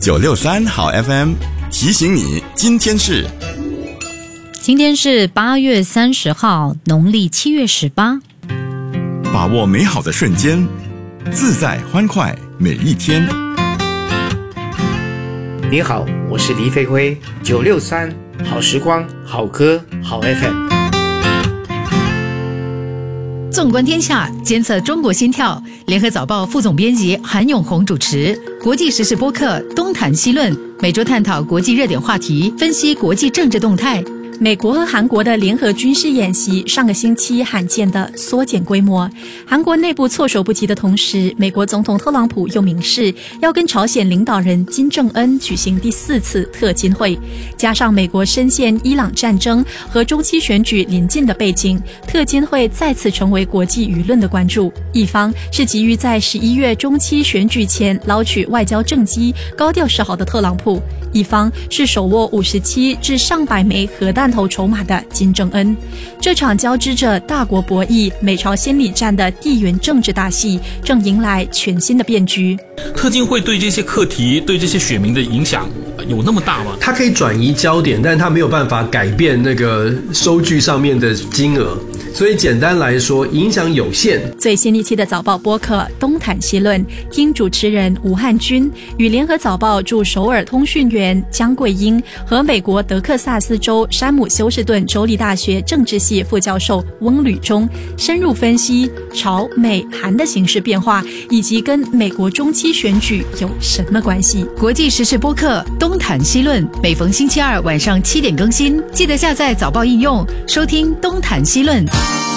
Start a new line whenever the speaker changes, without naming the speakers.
963好 FM 提醒你，今天是
8月30号，农历7月18。
把握美好的瞬间，自在欢快每一天。
你好，我是黎飞辉，963好时光，好歌，好 FM。
纵观天下，监测中国心跳。联合早报副总编辑韩永红主持国际时事播客东谈西论，每周探讨国际热点话题，分析国际政治动态。
美国和韩国的联合军事演习上个星期罕见的缩减规模，韩国内部措手不及的同时，美国总统特朗普又明示要跟朝鲜领导人金正恩举行第4次特金会，加上美国深陷伊朗战争和中期选举临近的背景，特金会再次成为国际舆论的关注。一方是急于在11月中期选举前捞取外交政绩，高调示好的特朗普，一方是手握57至上百枚核弹头筹码的金正恩。这场交织着大国博弈、美朝心理战的地缘政治大戏正迎来全新的变局。
特金会对这些课题、对这些选民的影响有那么大吗？
它可以转移焦点，但它没有办法改变那个收据上面的金额，所以简单来说，影响有限。
最新一期的早报播客东谈西论，听主持人吴汉君与联合早报驻首尔通讯员江桂英和美国德克萨斯州山姆休士顿州立大学政治系副教授翁履中深入分析朝美韩的形势变化，以及跟美国中期选举有什么关系。
国际时事播客东谈西论，每逢星期二晚上7点更新，记得下载早报应用收听东谈西论。